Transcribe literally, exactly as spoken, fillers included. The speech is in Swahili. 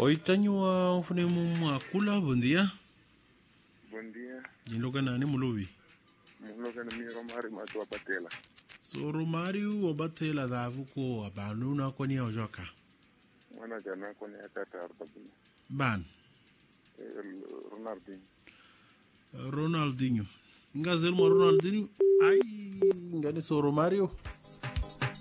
Oitanywa ufune mwakula, bom dia. Bom dia. Jinloka nani muluvi? Muluvi na mi Romário Mato Abatela. So Romário Abatela davu ko abanu na kwani ya ojoka. Mwana jana kwani ya kata arbabu. Ban. Ronaldinho. Ronaldinho. Ngazel mo Ronaldinho. Ai, ngani so Romário.